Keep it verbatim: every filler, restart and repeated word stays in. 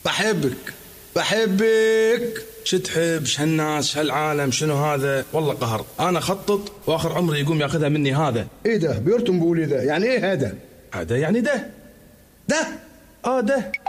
بحبك بحبك. شو تحب؟ شو هالناس؟ شو هالعالم؟ شنو هذا؟ والله قهر. انا خطط واخر عمري يقوم ياخذها مني. هذا ايه ده؟ بيرتم بقولي ده يعني ايه؟ هذا هذا يعني ده ده اه ده